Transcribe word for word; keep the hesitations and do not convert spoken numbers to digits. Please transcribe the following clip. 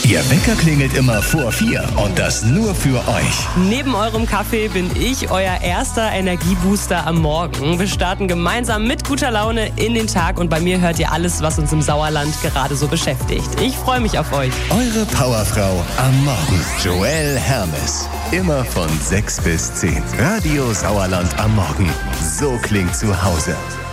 Ihr Wecker klingelt immer vor vier und das nur für euch. Neben eurem Kaffee bin ich euer erster Energiebooster am Morgen. Wir starten gemeinsam mit guter Laune in den Tag und bei mir hört ihr alles, was uns im Sauerland gerade so beschäftigt. Ich freue mich auf euch. Eure Powerfrau am Morgen, Joelle Hermes. Immer von sechs bis zehn. Radio Sauerland am Morgen. So klingt zu Hause.